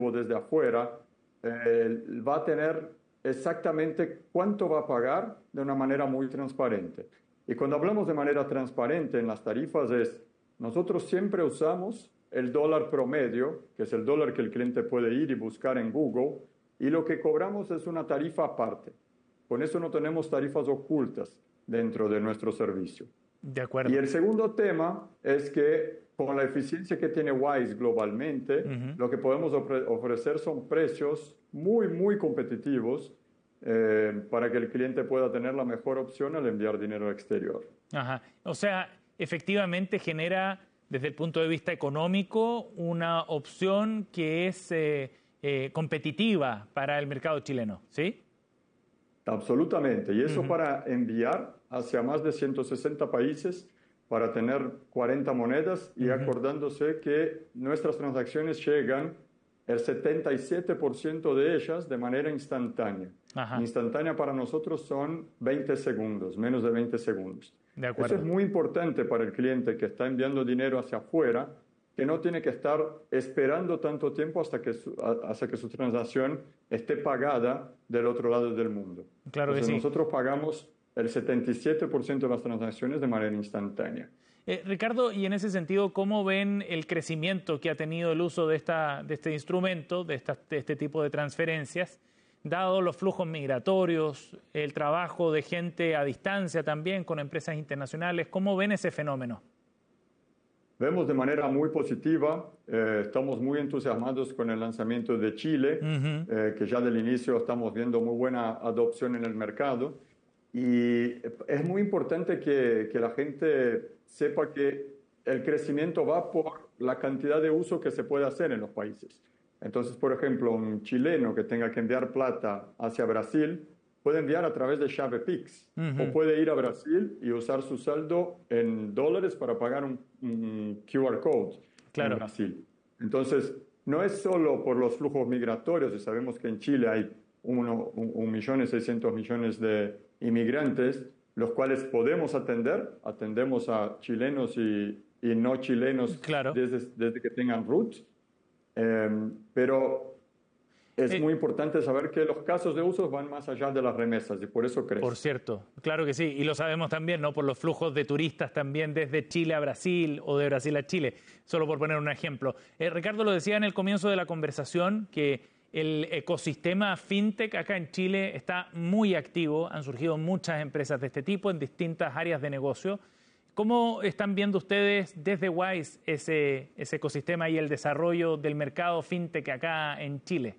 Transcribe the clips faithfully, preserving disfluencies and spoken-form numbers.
desde afuera, eh, va a tener exactamente cuánto va a pagar de una manera muy transparente. Y cuando hablamos de manera transparente en las tarifas es, nosotros siempre usamos el dólar promedio, que es el dólar que el cliente puede ir y buscar en Google, y lo que cobramos es una tarifa aparte. Con eso no tenemos tarifas ocultas dentro de nuestro servicio. De acuerdo. Y el segundo tema es que con la eficiencia que tiene Wise globalmente, uh-huh. lo que podemos ofre- ofrecer son precios muy, muy competitivos eh, para que el cliente pueda tener la mejor opción al enviar dinero al exterior. Ajá. O sea, efectivamente genera, desde el punto de vista económico, una opción que es eh, eh, competitiva para el mercado chileno, ¿sí? Absolutamente. Y eso uh-huh. para enviar hacia más de ciento sesenta países, para tener cuarenta monedas y uh-huh. acordándose que nuestras transacciones llegan el setenta y siete por ciento de ellas de manera instantánea. Ajá. Instantánea para nosotros son veinte segundos, menos de veinte segundos. De acuerdo. Eso es muy importante para el cliente que está enviando dinero hacia afuera, que no tiene que estar esperando tanto tiempo hasta que su, hasta que su transacción esté pagada del otro lado del mundo. Claro Entonces, que sí. Nosotros pagamos el setenta y siete por ciento de las transacciones de manera instantánea. Eh, Ricardo, y en ese sentido, ¿cómo ven el crecimiento que ha tenido el uso de, esta, de este instrumento, de, esta, de este tipo de transferencias, dado los flujos migratorios, el trabajo de gente a distancia también con empresas internacionales? ¿Cómo ven ese fenómeno? Vemos de manera muy positiva, eh, estamos muy entusiasmados con el lanzamiento de Chile, uh-huh. eh, que ya del inicio estamos viendo muy buena adopción en el mercado. Y es muy importante que, que la gente sepa que el crecimiento va por la cantidad de uso que se puede hacer en los países. Entonces, por ejemplo, un chileno que tenga que enviar plata hacia Brasil puede enviar a través de Chave Pix, uh-huh. o puede ir a Brasil y usar su saldo en dólares para pagar un, un Q R code claro. en Brasil. Entonces, no es solo por los flujos migratorios, y sabemos que en Chile hay uno, un, un millón y seiscientos millones de inmigrantes, los cuales podemos atender, atendemos a chilenos y, y no chilenos claro. desde, desde que tengan roots, eh, pero es eh, muy importante saber que los casos de uso van más allá de las remesas y por eso crece. Por cierto, claro que sí, y lo sabemos también, ¿no? Por los flujos de turistas también desde Chile a Brasil o de Brasil a Chile, solo por poner un ejemplo. Eh, Ricardo lo decía en el comienzo de la conversación que el ecosistema fintech acá en Chile está muy activo, han surgido muchas empresas de este tipo en distintas áreas de negocio. ¿Cómo están viendo ustedes desde Wise ese, ese ecosistema y el desarrollo del mercado fintech acá en Chile?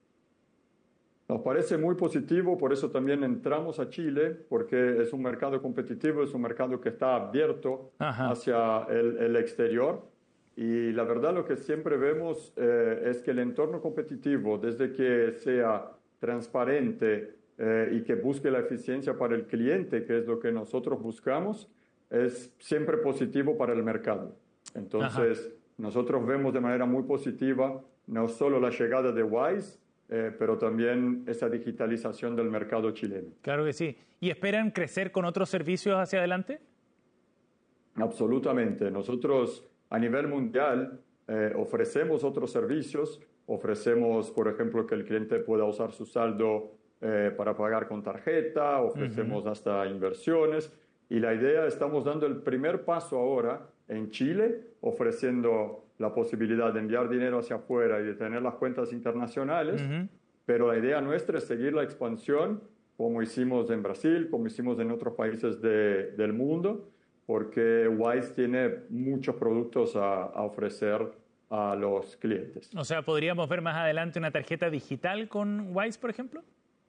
Nos parece muy positivo, por eso también entramos a Chile, porque es un mercado competitivo, es un mercado que está abierto Ajá. hacia el, el exterior. Y la verdad lo que siempre vemos eh, es que el entorno competitivo, desde que sea transparente eh, y que busque la eficiencia para el cliente, que es lo que nosotros buscamos, es siempre positivo para el mercado. Entonces, Ajá. nosotros vemos de manera muy positiva no solo la llegada de Wise, eh, pero también esa digitalización del mercado chileno. Claro que sí. ¿Y esperan crecer con otros servicios hacia adelante? Absolutamente. Nosotros a nivel mundial eh, ofrecemos otros servicios, ofrecemos, por ejemplo, que el cliente pueda usar su saldo eh, para pagar con tarjeta, ofrecemos uh-huh. hasta inversiones, y la idea, estamos dando el primer paso ahora en Chile, ofreciendo la posibilidad de enviar dinero hacia afuera y de tener las cuentas internacionales, uh-huh. pero la idea nuestra es seguir la expansión, como hicimos en Brasil, como hicimos en otros países de, del mundo, porque Wise tiene muchos productos a, a ofrecer a los clientes. O sea, ¿podríamos ver más adelante una tarjeta digital con Wise, por ejemplo?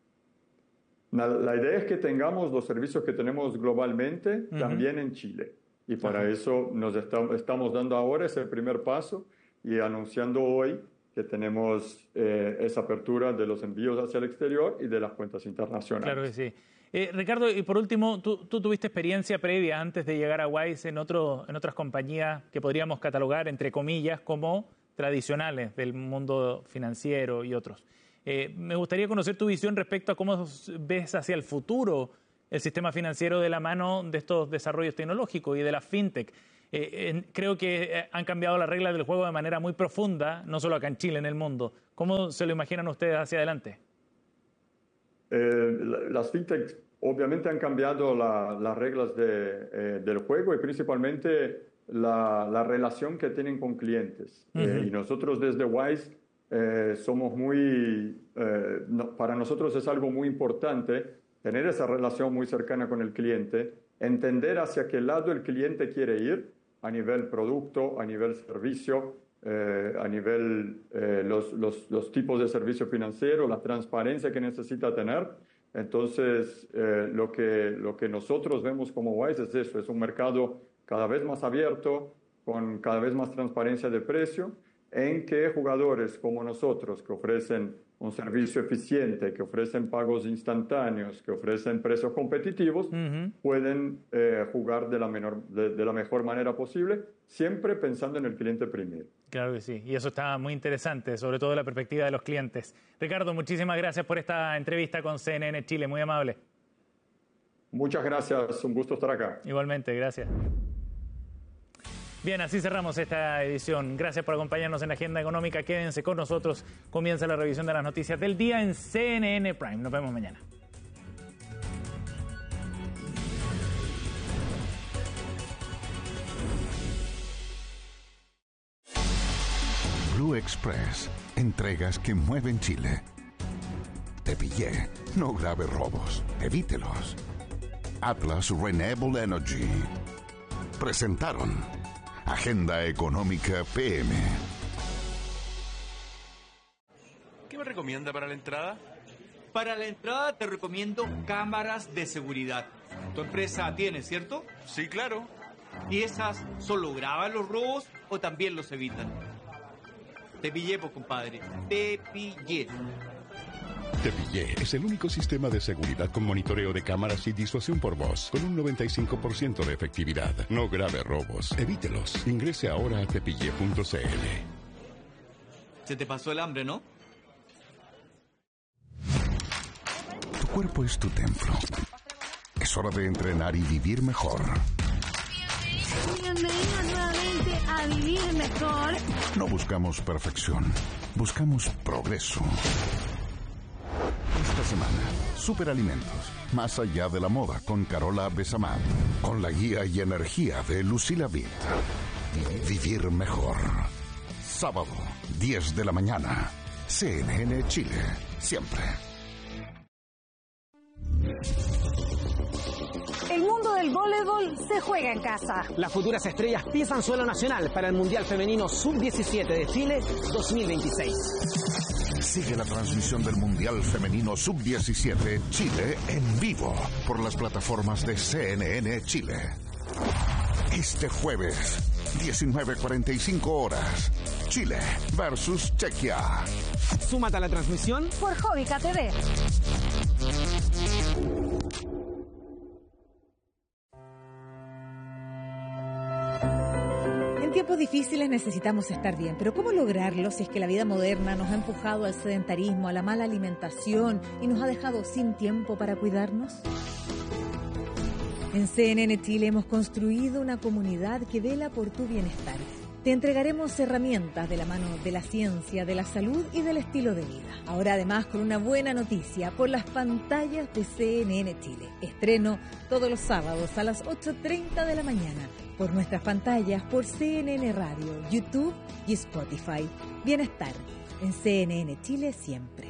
La, la idea es que tengamos los servicios que tenemos globalmente uh-huh. también en Chile. Y para uh-huh. eso nos está, estamos dando ahora ese primer paso y anunciando hoy que tenemos eh, esa apertura de los envíos hacia el exterior y de las cuentas internacionales. Claro que sí. Eh, Ricardo, y por último, tú, tú tuviste experiencia previa antes de llegar a Wise en, otro, en otras compañías que podríamos catalogar, entre comillas, como tradicionales del mundo financiero y otros. Eh, me gustaría conocer tu visión respecto a cómo ves hacia el futuro el sistema financiero de la mano de estos desarrollos tecnológicos y de la fintech. Eh, en, creo que han cambiado las reglas del juego de manera muy profunda, no solo acá en Chile, en el mundo. ¿Cómo se lo imaginan ustedes hacia adelante? Eh, las fintechs obviamente han cambiado la, las reglas de, eh, del juego y principalmente la, la relación que tienen con clientes. Uh-huh. eh, y nosotros desde Wise eh, somos muy, eh, no, para nosotros es algo muy importante tener esa relación muy cercana con el cliente, entender hacia qué lado el cliente quiere ir a nivel producto, a nivel servicio, eh, a nivel eh, los, los, los tipos de servicio financiero, la transparencia que necesita tener. Entonces, eh, lo, que, lo que nosotros vemos como Wise es eso, es un mercado cada vez más abierto, con cada vez más transparencia de precio, en que jugadores como nosotros, que ofrecen un servicio eficiente, que ofrecen pagos instantáneos, que ofrecen precios competitivos, uh-huh. pueden eh, jugar de la, menor, de, de la mejor manera posible, siempre pensando en el cliente primero. Claro que sí, y eso está muy interesante, sobre todo de la perspectiva de los clientes. Ricardo, muchísimas gracias por esta entrevista con C N N Chile, muy amable. Muchas gracias, un gusto estar acá. Igualmente, gracias. Bien, así cerramos esta edición. Gracias por acompañarnos en la Agenda Económica. Quédense con nosotros. Comienza la revisión de las noticias del día en C N N Prime. Nos vemos mañana. Blue Express. Entregas que mueven Chile. Te pillé. No grave robos. Evítelos. Atlas Renewable Energy. Presentaron Agenda Económica P M. ¿Qué me recomienda para la entrada? Para la entrada te recomiendo cámaras de seguridad. Tu empresa tiene, ¿cierto? Sí, claro. ¿Y esas solo graban los robos o también los evitan? Te pillé, pues, compadre. Te pillé. Te Pillé es el único sistema de seguridad con monitoreo de cámaras y disuasión por voz, con un noventa y cinco por ciento de efectividad. No grave robos, evítelos. Ingrese ahora a tepillé punto c l. Se te pasó el hambre, ¿no? Tu cuerpo es tu templo. Es hora de entrenar y vivir mejor. Bienvenidos nuevamente a Vivir Mejor. No buscamos perfección, buscamos progreso. Esta semana, Superalimentos, más allá de la moda, con Carola Besamar, con la guía y energía de Lucila Vitt. Vivir mejor. Sábado, diez de la mañana. C N N Chile, siempre. El mundo del voleibol se juega en casa. Las futuras estrellas pisan suelo nacional para el Mundial Femenino sub diecisiete de Chile dos mil veintiséis. Sigue la transmisión del Mundial Femenino sub diecisiete Chile en vivo por las plataformas de C N N Chile. Este jueves, diecinueve cuarenta y cinco horas, Chile versus Chequia. Súmate a la transmisión por Jovica T V. En tiempos difíciles necesitamos estar bien, pero ¿cómo lograrlo si es que la vida moderna nos ha empujado al sedentarismo, a la mala alimentación y nos ha dejado sin tiempo para cuidarnos? En C N N Chile hemos construido una comunidad que vela por tu bienestar. Te entregaremos herramientas de la mano de la ciencia, de la salud y del estilo de vida. Ahora además con una buena noticia por las pantallas de C N N Chile. Estreno todos los sábados a las ocho treinta de la mañana por nuestras pantallas, por C N N Radio, YouTube y Spotify. Bienestar en C N N Chile siempre.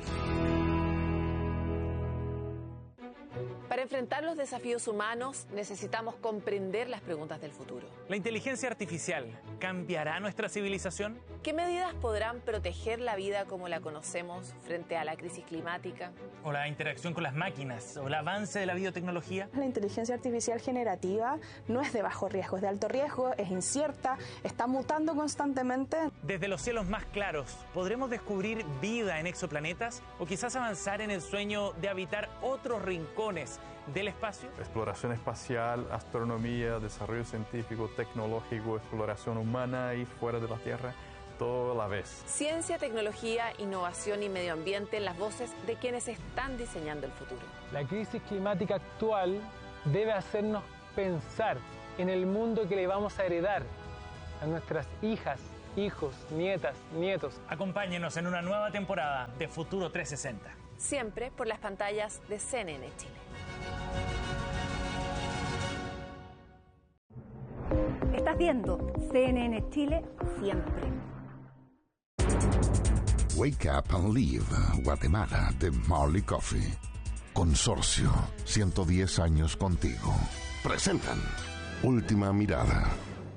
Para enfrentar los desafíos humanos necesitamos comprender las preguntas del futuro. ¿La inteligencia artificial cambiará nuestra civilización? ¿Qué medidas podrán proteger la vida como la conocemos frente a la crisis climática? ¿O la interacción con las máquinas? ¿O el avance de la biotecnología? La inteligencia artificial generativa no es de bajo riesgo, es de alto riesgo, es incierta, está mutando constantemente. Desde los cielos más claros, ¿podremos descubrir vida en exoplanetas? ¿O quizás avanzar en el sueño de habitar otros rincones del espacio? Exploración espacial, astronomía, desarrollo científico, tecnológico, exploración humana y fuera de la Tierra, todo a la vez. Ciencia, tecnología, innovación y medio ambiente, las voces de quienes están diseñando el futuro. La crisis climática actual debe hacernos pensar en el mundo que le vamos a heredar a nuestras hijas, hijos, nietas, nietos. Acompáñenos en una nueva temporada de Futuro trescientos sesenta. Siempre por las pantallas de C N N Chile. Estás viendo C N N Chile siempre. Wake Up and Live, Guatemala, de Marley Coffee. Consorcio, ciento diez años contigo. Presentan Última Mirada.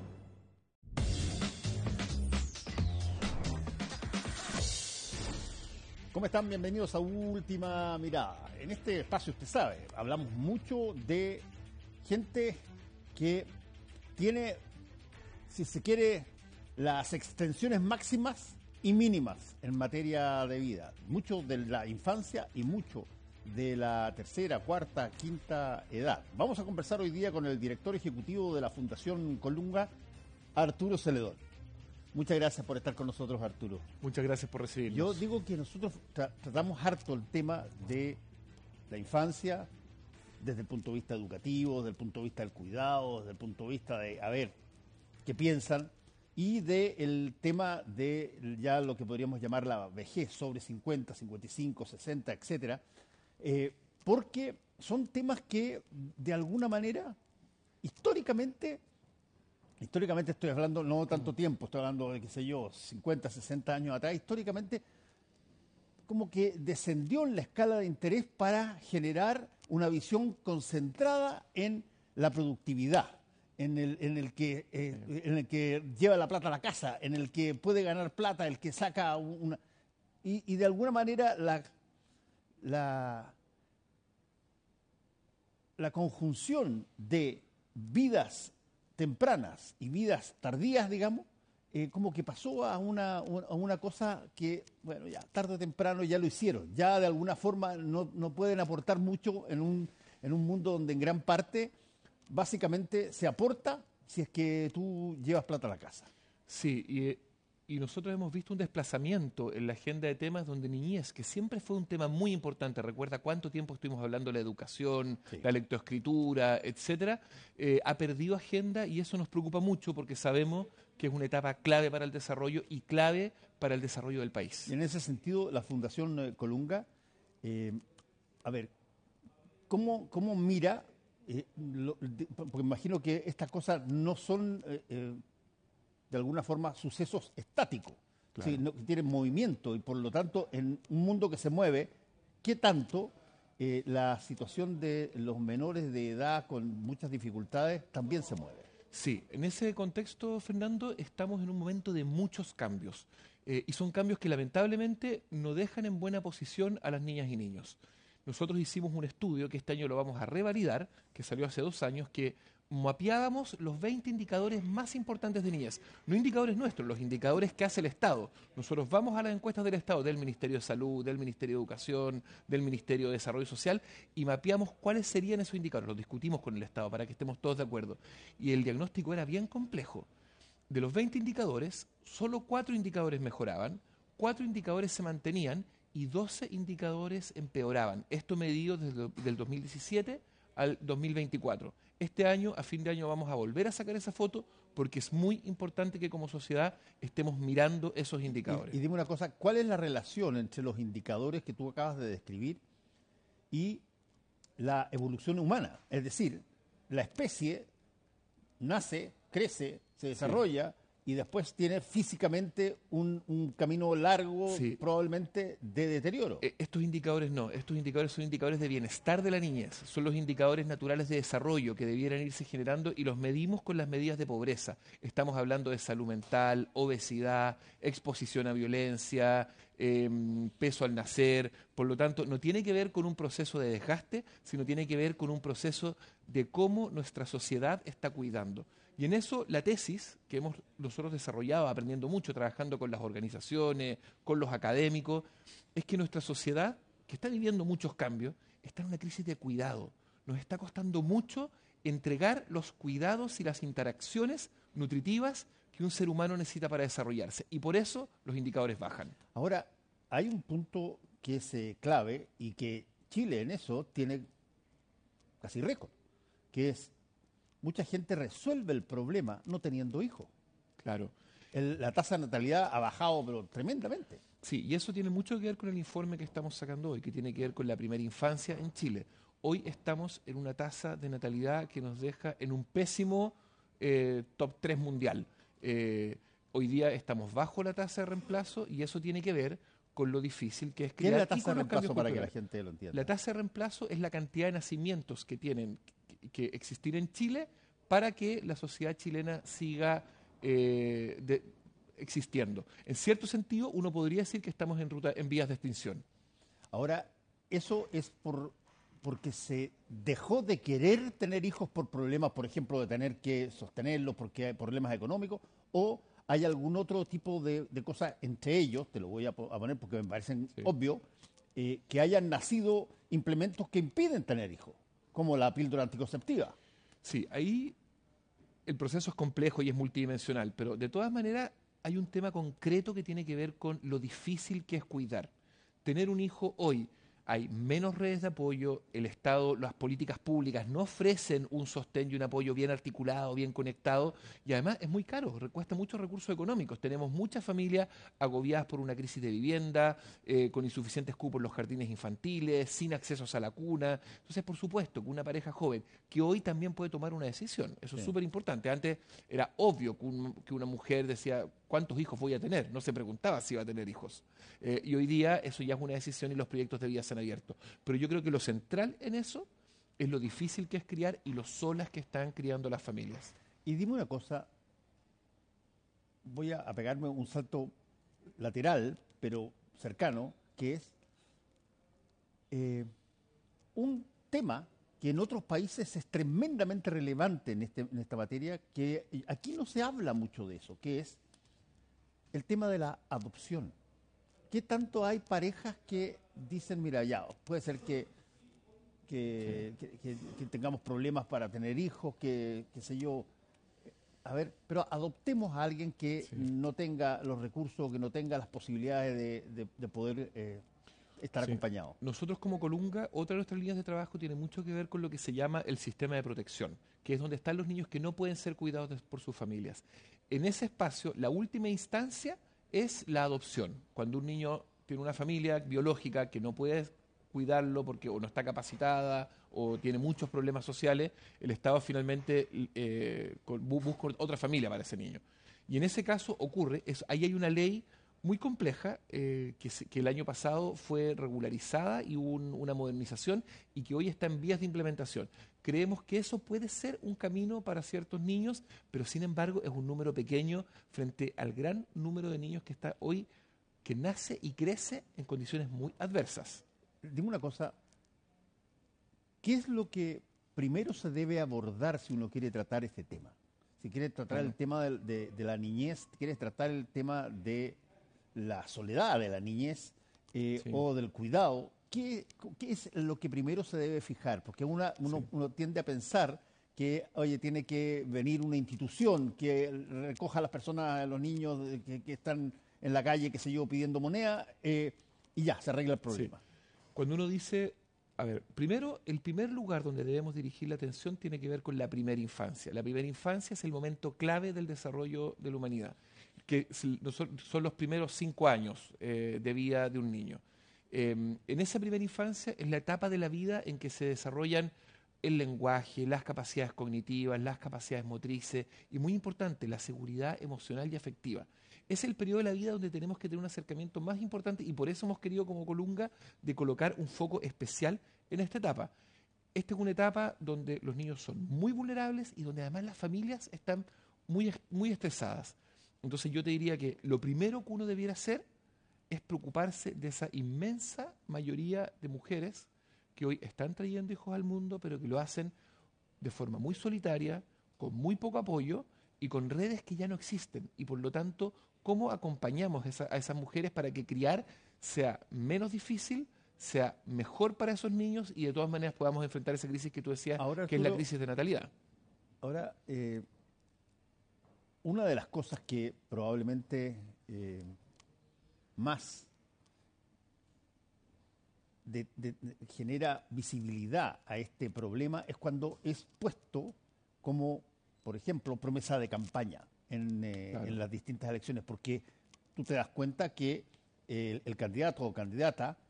¿Cómo están? Bienvenidos a Última Mirada. En este espacio, usted sabe, hablamos mucho de gente que tiene, si se quiere, las extensiones máximas y mínimas en materia de vida. Mucho de la infancia y mucho de la tercera, cuarta, quinta edad. Vamos a conversar hoy día con el director ejecutivo de la Fundación Colunga, Arturo Celedón. Muchas gracias por estar con nosotros, Arturo. Muchas gracias por recibirnos. Yo digo que nosotros tra- tratamos harto el tema de la infancia desde el punto de vista educativo, desde el punto de vista del cuidado, desde el punto de vista de, a ver, qué piensan, y del tema de ya lo que podríamos llamar la vejez, sobre cincuenta, cincuenta y cinco, sesenta, etcétera, eh, porque son temas que de alguna manera, históricamente, históricamente estoy hablando no tanto tiempo, estoy hablando de, qué sé yo, cincuenta, sesenta años atrás, históricamente como que descendió en la escala de interés para generar una visión concentrada en la productividad. En el, en, el que, eh, en el que lleva la plata a la casa, en el que puede ganar plata, el que saca una... Y, y de alguna manera la, la, la conjunción de vidas tempranas y vidas tardías, digamos, eh, como que pasó a una, a una cosa que, bueno, ya tarde o temprano ya lo hicieron. Ya de alguna forma no, no pueden aportar mucho en un, en un mundo donde en gran parte... básicamente se aporta si es que tú llevas plata a la casa. Sí, y, y nosotros hemos visto un desplazamiento en la agenda de temas donde niñez, que siempre fue un tema muy importante, recuerda cuánto tiempo estuvimos hablando de la educación, sí, la lectoescritura, etcétera, eh, ha perdido agenda y eso nos preocupa mucho porque sabemos que es una etapa clave para el desarrollo y clave para el desarrollo del país. Y en ese sentido, la Fundación Colunga, eh, a ver, ¿cómo, cómo mira... Eh, lo, de, porque imagino que estas cosas no son, eh, eh, de alguna forma, sucesos estáticos, claro, ¿sí? No, que tienen movimiento y, por lo tanto, en un mundo que se mueve, ¿qué tanto eh, la situación de los menores de edad con muchas dificultades también se mueve? Sí, en ese contexto, Fernando, estamos en un momento de muchos cambios eh, y son cambios que, lamentablemente, no dejan en buena posición a las niñas y niños. Nosotros hicimos un estudio que este año lo vamos a revalidar, que salió hace dos años, que mapeábamos los veinte indicadores más importantes de niñez. No indicadores nuestros, los indicadores que hace el Estado. Nosotros vamos a las encuestas del Estado, del Ministerio de Salud, del Ministerio de Educación, del Ministerio de Desarrollo Social, y mapeamos cuáles serían esos indicadores. Los discutimos con el Estado para que estemos todos de acuerdo. Y el diagnóstico era bien complejo. De los veinte indicadores, solo cuatro indicadores mejoraban, cuatro indicadores se mantenían, y doce indicadores empeoraban. Esto medido desde el dos mil diecisiete al dos mil veinticuatro. Este año, a fin de año, vamos a volver a sacar esa foto porque es muy importante que como sociedad estemos mirando esos indicadores. Y, y dime una cosa, ¿cuál es la relación entre los indicadores que tú acabas de describir y la evolución humana? Es decir, la especie nace, crece, se desarrolla... Sí. Y después tiene físicamente un, un camino largo, sí, probablemente de deterioro. Eh, estos indicadores no, estos indicadores son indicadores de bienestar de la niñez, son los indicadores naturales de desarrollo que debieran irse generando y los medimos con las medidas de pobreza. Estamos hablando de salud mental, obesidad, exposición a violencia, eh, peso al nacer, por lo tanto no tiene que ver con un proceso de desgaste, sino tiene que ver con un proceso de cómo nuestra sociedad está cuidando. Y en eso la tesis que hemos nosotros desarrollado, aprendiendo mucho, trabajando con las organizaciones, con los académicos, es que nuestra sociedad, que está viviendo muchos cambios, está en una crisis de cuidado. Nos está costando mucho entregar los cuidados y las interacciones nutritivas que un ser humano necesita para desarrollarse. Y por eso los indicadores bajan. Ahora, hay un punto que es eh, clave y que Chile en eso tiene casi récord, que es mucha gente resuelve el problema no teniendo hijos. Claro. El, la tasa de natalidad ha bajado, pero tremendamente. Sí, y eso tiene mucho que ver con el informe que estamos sacando hoy, que tiene que ver con la primera infancia en Chile. Hoy estamos en una tasa de natalidad que nos deja en un pésimo eh, top tres mundial. Eh, hoy día estamos bajo la tasa de reemplazo y eso tiene que ver con lo difícil que es criar. ¿Qué es la y tasa con de los cambios reemplazo para que la culturales. gente lo entienda? La tasa de reemplazo es la cantidad de nacimientos que tienen que, que existir en Chile para que la sociedad chilena siga eh, de, existiendo. En cierto sentido, uno podría decir que estamos en ruta, en vías de extinción. Ahora, eso es por porque se dejó de querer tener hijos por problemas, por ejemplo, de tener que sostenerlos porque hay problemas económicos, o hay algún otro tipo de, de cosas entre ellos, te lo voy a, a poner porque me parecen sí. obvio, eh, que hayan nacido implementos que impiden tener hijos, como la píldora anticonceptiva. Sí, ahí el proceso es complejo y es multidimensional, pero de todas maneras hay un tema concreto que tiene que ver con lo difícil que es cuidar. Tener un hijo hoy, hay menos redes de apoyo, el Estado, las políticas públicas no ofrecen un sostén y un apoyo bien articulado, bien conectado, y además es muy caro, cuesta muchos recursos económicos. Tenemos muchas familias agobiadas por una crisis de vivienda, eh, con insuficientes cupos en los jardines infantiles, sin accesos a la cuna. Entonces, por supuesto, que una pareja joven, que hoy también puede tomar una decisión, eso sí. es súper importante. Antes era obvio que, un, que una mujer decía, ¿cuántos hijos voy a tener? No se preguntaba si iba a tener hijos. Eh, y hoy día eso ya es una decisión y los proyectos de vida se han abierto. Pero yo creo que lo central en eso es lo difícil que es criar y lo solas que están criando las familias. Y dime una cosa, voy a, a pegarme un salto lateral, pero cercano, que es eh, un tema que en otros países es tremendamente relevante en, este, en esta materia, que aquí no se habla mucho de eso, que es el tema de la adopción. ¿Qué tanto hay parejas que dicen, mira, ya, puede ser que, que, sí. que, que, que tengamos problemas para tener hijos, que, qué sé yo, a ver, pero adoptemos a alguien que sí. no tenga los recursos, que no tenga las posibilidades de, de, de poder eh, estar sí. acompañado? Nosotros como Colunga, otra de nuestras líneas de trabajo tiene mucho que ver con lo que se llama el sistema de protección, que es donde están los niños que no pueden ser cuidados de, por sus familias. En ese espacio, la última instancia es la adopción. Cuando un niño tiene una familia biológica que no puede cuidarlo porque o no está capacitada o tiene muchos problemas sociales, el Estado finalmente eh, busca otra familia para ese niño. Y en ese caso ocurre, es, ahí hay una ley muy compleja eh, que, que el año pasado fue regularizada y hubo un, una modernización y que hoy está en vías de implementación. Creemos que eso puede ser un camino para ciertos niños, pero sin embargo es un número pequeño frente al gran número de niños que está hoy, que nace y crece en condiciones muy adversas. Dime una cosa, ¿qué es lo que primero se debe abordar si uno quiere tratar este tema? Si quiere tratar bueno. el tema de, de, de la niñez, quieres tratar el tema de la soledad de la niñez eh, sí. o del cuidado, ¿qué, ¿qué es lo que primero se debe fijar? Porque una, uno, sí. uno tiende a pensar que, oye, tiene que venir una institución que recoja a las personas, a los niños que, que están en la calle, qué sé yo, pidiendo moneda, eh, y ya, se arregla el problema. Sí. Cuando uno dice, a ver, primero, el primer lugar donde debemos dirigir la atención tiene que ver con la primera infancia. La primera infancia es el momento clave del desarrollo de la humanidad, que son los primeros cinco años eh, de vida de un niño. Eh, en esa primera infancia es la etapa de la vida en que se desarrollan el lenguaje, las capacidades cognitivas, las capacidades motrices y, muy importante, la seguridad emocional y afectiva. Es el periodo de la vida donde tenemos que tener un acercamiento más importante y por eso hemos querido como Colunga de colocar un foco especial en esta etapa. Esta es una etapa donde los niños son muy vulnerables y donde además las familias están muy, muy estresadas. Entonces yo te diría que lo primero que uno debiera hacer es preocuparse de esa inmensa mayoría de mujeres que hoy están trayendo hijos al mundo, pero que lo hacen de forma muy solitaria, con muy poco apoyo y con redes que ya no existen. Y por lo tanto, ¿cómo acompañamos esa, a esas mujeres para que criar sea menos difícil, sea mejor para esos niños y de todas maneras podamos enfrentar esa crisis que tú decías, ahora, que Arturo, es la crisis de natalidad? Ahora, eh, una de las cosas que probablemente eh, más de, de, de genera visibilidad a este problema es cuando es puesto como, por ejemplo, promesa de campaña en, eh, Claro. en las distintas elecciones, porque tú te das cuenta que el, el candidato o candidata